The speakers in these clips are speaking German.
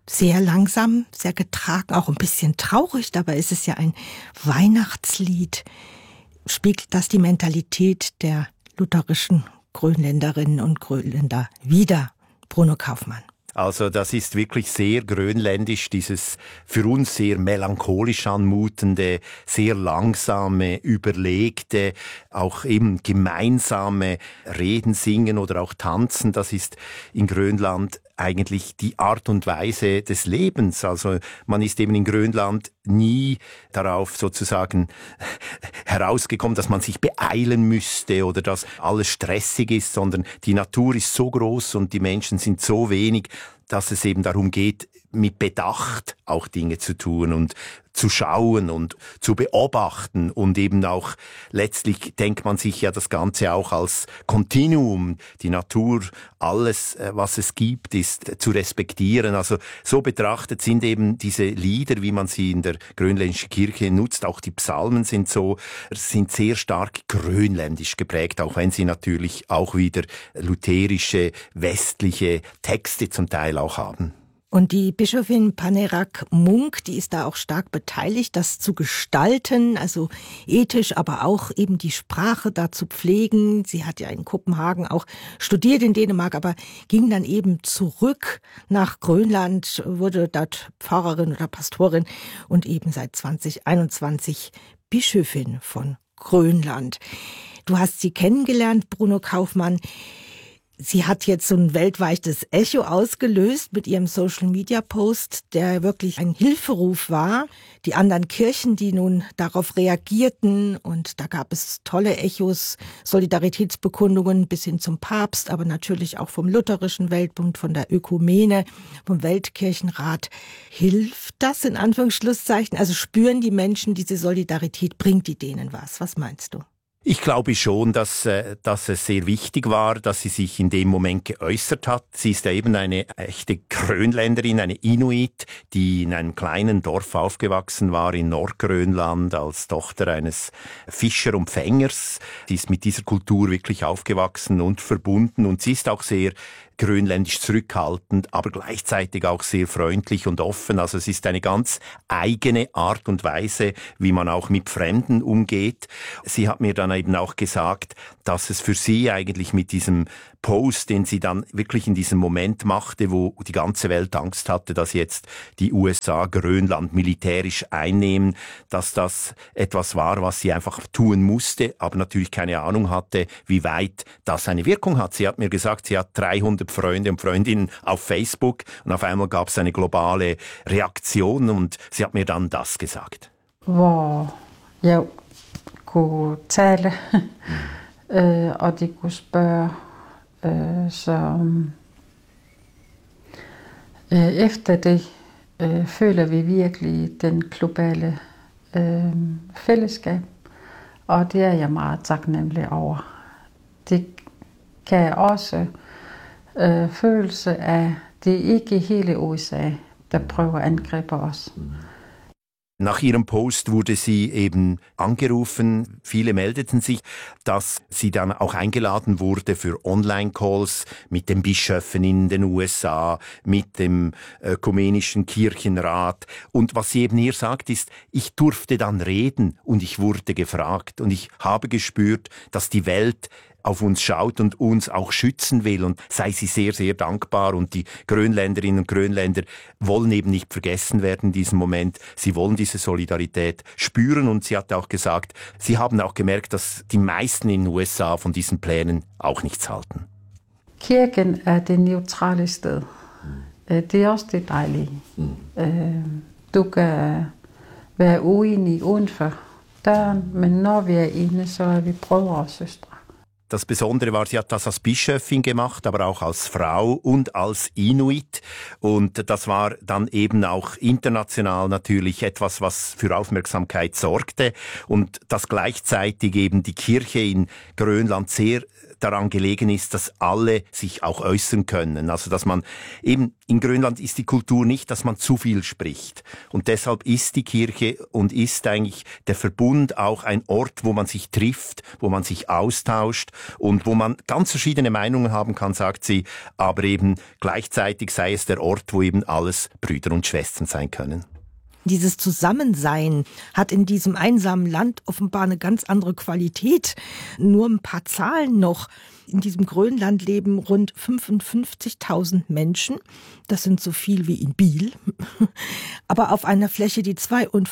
Sehr langsam, sehr getragen, auch ein bisschen traurig, dabei ist es ja ein Weihnachtslied. Spiegelt das die Mentalität der lutherischen Grönländerinnen und Grönländer wider, Bruno Kaufmann? Also das ist wirklich sehr grönländisch, dieses für uns sehr melancholisch anmutende, sehr langsame, überlegte, auch eben gemeinsame Reden, Singen oder auch Tanzen. Das ist in Grönland eigentlich die Art und Weise des Lebens. Also man ist eben in Grönland nie darauf sozusagen herausgekommen, dass man sich beeilen müsste oder dass alles stressig ist, sondern die Natur ist so groß und die Menschen sind so wenig, dass es eben darum geht, mit Bedacht auch Dinge zu tun und zu schauen und zu beobachten und eben auch letztlich denkt man sich ja das Ganze auch als Kontinuum, die Natur, alles was es gibt, ist zu respektieren. Also so betrachtet sind eben diese Lieder, wie man sie in der grönländischen Kirche nutzt, auch die Psalmen sind sehr stark grönländisch geprägt, auch wenn sie natürlich auch wieder lutherische, westliche Texte zum Teil auch haben. Und die Bischöfin Panerak Munk, die ist da auch stark beteiligt, das zu gestalten, also ethisch, aber auch eben die Sprache da zu pflegen. Sie hat ja in Kopenhagen auch studiert in Dänemark, aber ging dann eben zurück nach Grönland, wurde dort Pfarrerin oder Pastorin und eben seit 2021 Bischöfin von Grönland. Du hast sie kennengelernt, Bruno Kaufmann. Sie hat jetzt so ein weltweites Echo ausgelöst mit ihrem Social-Media-Post, der wirklich ein Hilferuf war. Die anderen Kirchen, die nun darauf reagierten, und da gab es tolle Echos, Solidaritätsbekundungen bis hin zum Papst, aber natürlich auch vom Lutherischen Weltbund, von der Ökumene, vom Weltkirchenrat. Hilft das in Anführungsschlusszeichen? Also spüren die Menschen diese Solidarität, bringt die denen was? Was meinst du? Ich glaube schon, dass es sehr wichtig war, dass sie sich in dem Moment geäußert hat. Sie ist ja eben eine echte Grönländerin, eine Inuit, die in einem kleinen Dorf aufgewachsen war in Nordgrönland als Tochter eines Fischer und Fängers. Sie ist mit dieser Kultur wirklich aufgewachsen und verbunden und sie ist auch sehr grönländisch zurückhaltend, aber gleichzeitig auch sehr freundlich und offen. Also es ist eine ganz eigene Art und Weise, wie man auch mit Fremden umgeht. Sie hat mir dann eben auch gesagt, dass es für sie eigentlich mit diesem Post, den sie dann wirklich in diesem Moment machte, wo die ganze Welt Angst hatte, dass jetzt die USA Grönland militärisch einnehmen, dass das etwas war, was sie einfach tun musste, aber natürlich keine Ahnung hatte, wie weit das eine Wirkung hat. Sie hat mir gesagt, sie hat 300 Freunde und Freundinnen auf Facebook und auf einmal gab es eine globale Reaktion und sie hat mir dann das gesagt. Hvor jeg kunne tale, og de kunne spørge, så efter det føler vi virkelig den globale fællesskab, og det er jeg meget taknemmelig over. Det kan også følelse af, det er ikke hele USA, der prøver at angribe os. Nach ihrem Post wurde sie eben angerufen, viele meldeten sich, dass sie dann auch eingeladen wurde für Online-Calls mit den Bischöfen in den USA, mit dem ökumenischen Kirchenrat. Und was sie eben hier sagt, ist, ich durfte dann reden und ich wurde gefragt und ich habe gespürt, dass die Welt auf uns schaut und uns auch schützen will und sei sie sehr, sehr dankbar. Und die Grönländerinnen und Grönländer wollen eben nicht vergessen werden in diesem Moment. Sie wollen diese Solidarität spüren und sie hat auch gesagt, sie haben auch gemerkt, dass die meisten in den USA von diesen Plänen auch nichts halten. Kirken er det neutrale sted. Det er også det dejlige. Du kan være uenig uden for døren, men når vi er inde, så er vi brødre og søstre. Das Besondere war, sie hat das als Bischöfin gemacht, aber auch als Frau und als Inuit. Und das war dann eben auch international natürlich etwas, was für Aufmerksamkeit sorgte. Und dass gleichzeitig eben die Kirche in Grönland sehr daran gelegen ist, dass alle sich auch äußern können. Also dass man eben, in Grönland ist die Kultur nicht, dass man zu viel spricht. Und deshalb ist die Kirche und ist eigentlich der Verbund auch ein Ort, wo man sich trifft, wo man sich austauscht und wo man ganz verschiedene Meinungen haben kann, sagt sie, aber eben gleichzeitig sei es der Ort, wo eben alles Brüder und Schwestern sein können. Dieses Zusammensein hat in diesem einsamen Land offenbar eine ganz andere Qualität. Nur ein paar Zahlen noch. In diesem Grönland leben rund 55.000 Menschen. Das sind so viel wie in Biel. Aber auf einer Fläche, die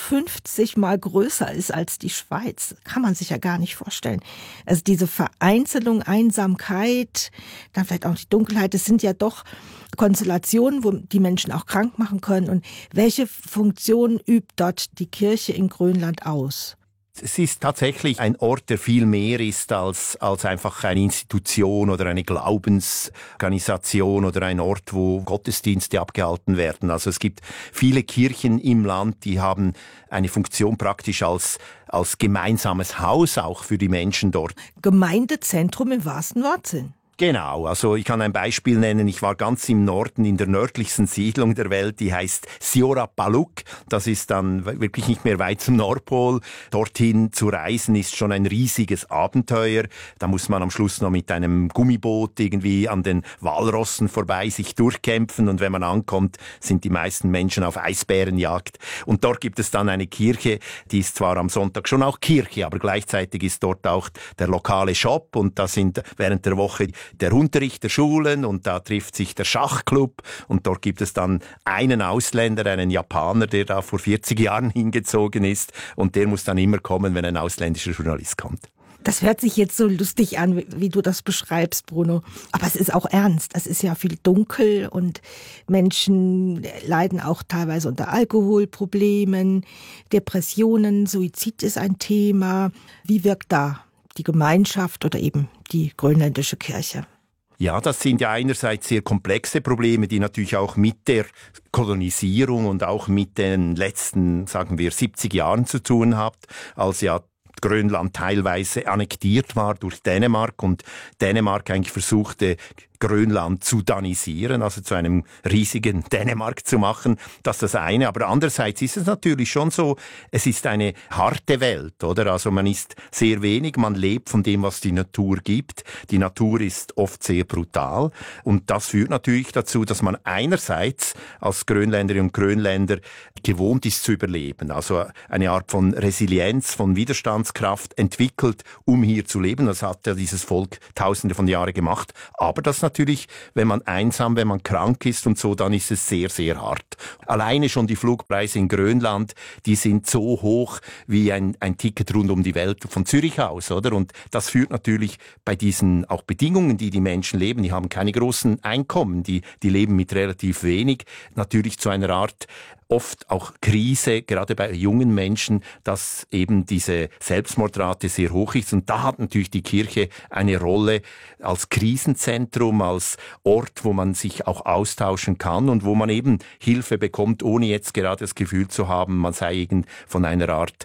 52 mal größer ist als die Schweiz. Kann man sich ja gar nicht vorstellen. Also diese Vereinzelung, Einsamkeit, dann vielleicht auch die Dunkelheit, das sind ja doch Konstellationen, wo die Menschen auch krank machen können. Und welche Funktion übt dort die Kirche in Grönland aus? Es ist tatsächlich ein Ort, der viel mehr ist als einfach eine Institution oder eine Glaubensorganisation oder ein Ort, wo Gottesdienste abgehalten werden. Also es gibt viele Kirchen im Land, die haben eine Funktion praktisch als gemeinsames Haus auch für die Menschen dort. Gemeindezentrum im wahrsten Wortsinn. Genau, also ich kann ein Beispiel nennen. Ich war ganz im Norden in der nördlichsten Siedlung der Welt, die heißt Siorapaluk. Das ist dann wirklich nicht mehr weit zum Nordpol. Dorthin zu reisen ist schon ein riesiges Abenteuer. Da muss man am Schluss noch mit einem Gummiboot irgendwie an den Walrossen vorbei sich durchkämpfen und wenn man ankommt, sind die meisten Menschen auf Eisbärenjagd. Und dort gibt es dann eine Kirche, die ist zwar am Sonntag schon auch Kirche, aber gleichzeitig ist dort auch der lokale Shop und da sind während der Woche der Unterricht der Schulen und da trifft sich der Schachclub und dort gibt es dann einen Ausländer, einen Japaner, der da vor 40 Jahren hingezogen ist und der muss dann immer kommen, wenn ein ausländischer Journalist kommt. Das hört sich jetzt so lustig an, wie du das beschreibst, Bruno. Aber es ist auch ernst. Es ist ja viel dunkel und Menschen leiden auch teilweise unter Alkoholproblemen, Depressionen, Suizid ist ein Thema. Wie wirkt da die Gemeinschaft oder eben die grönländische Kirche? Ja, das sind ja einerseits sehr komplexe Probleme, die natürlich auch mit der Kolonisierung und auch mit den letzten, sagen wir, 70 Jahren zu tun haben, als ja Grönland teilweise annektiert war durch Dänemark und Dänemark eigentlich versuchte, Grönland zu danisieren, also zu einem riesigen Dänemark zu machen. Das ist das eine. Aber andererseits ist es natürlich schon so, es ist eine harte Welt, oder? Also man isst sehr wenig, man lebt von dem, was die Natur gibt. Die Natur ist oft sehr brutal. Und das führt natürlich dazu, dass man einerseits als Grönländerin und Grönländer gewohnt ist zu überleben. Also eine Art von Resilienz, von Widerstandskraft entwickelt, um hier zu leben. Das hat ja dieses Volk Tausende von Jahren gemacht. Aber das natürlich, wenn man einsam, wenn man krank ist und so, dann ist es sehr, sehr hart. Alleine schon die Flugpreise in Grönland, die sind so hoch wie ein Ticket rund um die Welt von Zürich aus, oder? Und das führt natürlich bei diesen auch Bedingungen, die Menschen leben, die haben keine großen Einkommen, die leben mit relativ wenig, natürlich zu einer Art oft auch Krise, gerade bei jungen Menschen, dass eben diese Selbstmordrate sehr hoch ist. Und da hat natürlich die Kirche eine Rolle als Krisenzentrum, als Ort, wo man sich auch austauschen kann und wo man eben Hilfe bekommt, ohne jetzt gerade das Gefühl zu haben, man sei eben von einer Art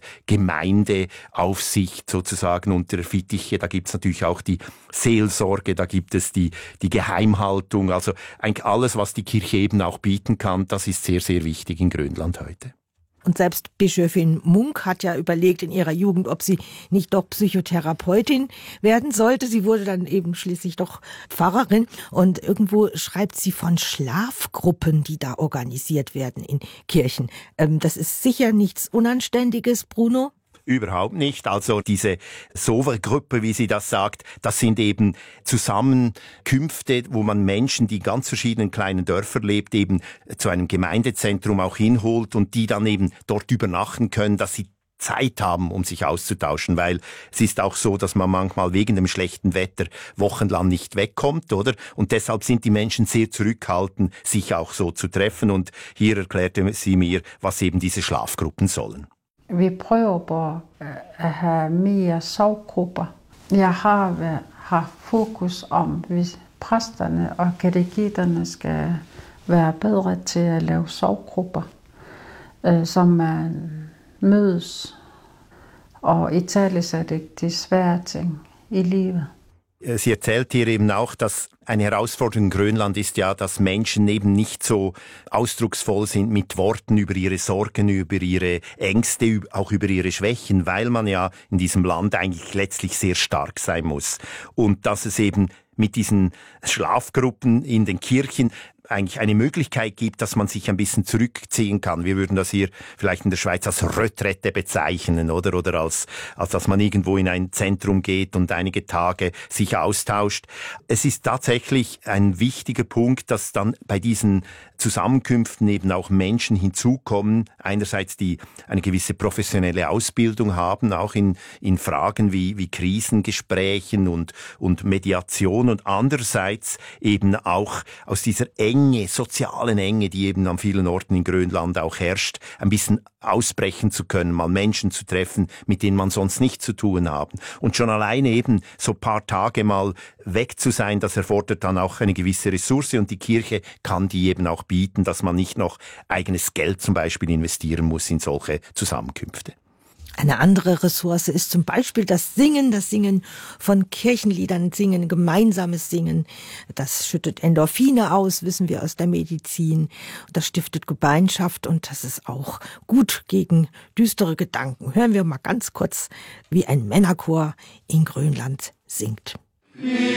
Gemeindeaufsicht sozusagen unter der Fittiche. Da gibt es natürlich auch die Seelsorge, da gibt es die Geheimhaltung. Also eigentlich alles, was die Kirche eben auch bieten kann, das ist sehr, sehr wichtig in Grönland heute. Und selbst Bischöfin Munk hat ja überlegt in ihrer Jugend, ob sie nicht doch Psychotherapeutin werden sollte. Sie wurde dann eben schließlich doch Pfarrerin. Und irgendwo schreibt sie von Schlafgruppen, die da organisiert werden in Kirchen. Das ist sicher nichts Unanständiges, Bruno. Überhaupt nicht. Also diese Sova-Gruppe, wie sie das sagt, das sind eben Zusammenkünfte, wo man Menschen, die in ganz verschiedenen kleinen Dörfern lebt, eben zu einem Gemeindezentrum auch hinholt und die dann eben dort übernachten können, dass sie Zeit haben, um sich auszutauschen, weil es ist auch so, dass man manchmal wegen dem schlechten Wetter wochenlang nicht wegkommt, oder? Und deshalb sind die Menschen sehr zurückhaltend, sich auch so zu treffen. Und hier erklärte sie mir, was eben diese Schlafgruppen sollen. Vi prøver på at have mere sovgrupper. Jeg har haft fokus om, hvis præsterne og katekitterne skal være bedre til at lave sovgrupper, som man mødes og italesætte de svære ting i livet. Sie erzählt hier eben auch, dass eine Herausforderung in Grönland ist ja, dass Menschen eben nicht so ausdrucksvoll sind mit Worten über ihre Sorgen, über ihre Ängste, auch über ihre Schwächen, weil man ja in diesem Land eigentlich letztlich sehr stark sein muss. Und dass es eben mit diesen Schlafgruppen in den Kirchen eigentlich eine Möglichkeit gibt, dass man sich ein bisschen zurückziehen kann. Wir würden das hier vielleicht in der Schweiz als Retrette bezeichnen, oder als dass man irgendwo in ein Zentrum geht und einige Tage sich austauscht. Es ist tatsächlich ein wichtiger Punkt, dass dann bei diesen Zusammenkünften eben auch Menschen hinzukommen, einerseits die eine gewisse professionelle Ausbildung haben, auch in Fragen wie Krisengesprächen und Mediation, und andererseits eben auch aus dieser sozialen Enge, die eben an vielen Orten in Grönland auch herrscht, ein bisschen ausbrechen zu können, mal Menschen zu treffen, mit denen man sonst nichts zu tun haben. Und schon alleine eben so ein paar Tage mal weg zu sein, das erfordert dann auch eine gewisse Ressource, und die Kirche kann die eben auch bieten, dass man nicht noch eigenes Geld zum Beispiel investieren muss in solche Zusammenkünfte. Eine andere Ressource ist zum Beispiel das Singen von Kirchenliedern, gemeinsames Singen. Das schüttet Endorphine aus, wissen wir aus der Medizin. Das stiftet Gemeinschaft und das ist auch gut gegen düstere Gedanken. Hören wir mal ganz kurz, wie ein Männerchor in Grönland singt.